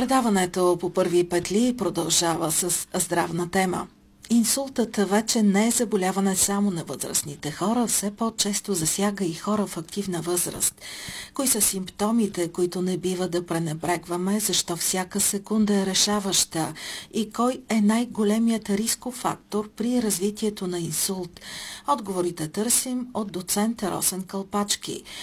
Предаването по първи петли продължава с здравна тема. Инсултът вече не е заболяване само на възрастните хора, все по-често засяга и хора в активна възраст. Кои са симптомите, които не бива да пренебрегваме, защо всяка секунда е решаваща и кой е най-големият рисков фактор при развитието на инсулт? Отговорите търсим от доцент Росен Кълпачки,